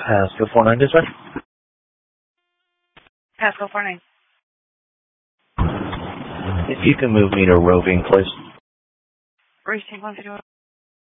Pasco 49 dispatch. Pasco 49. If you can move me to Roving, please. Receive 151.